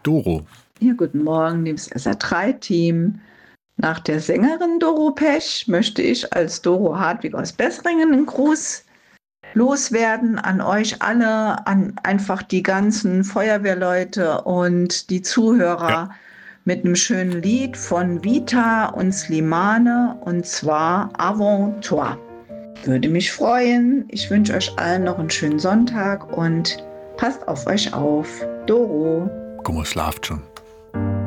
Doro. Ja, guten Morgen, liebes SR3-Team. Nach der Sängerin Doro Pesch möchte ich als Doro Hartwig aus Bessringen einen Gruß loswerden an euch alle, an einfach die ganzen Feuerwehrleute und die Ja. Zuhörer mit einem schönen Lied von Vita und Slimane, und zwar Avant Toi. Würde mich freuen. Ich wünsche euch allen noch einen schönen Sonntag und passt auf euch auf. Doro. Guck mal, schlaft schon.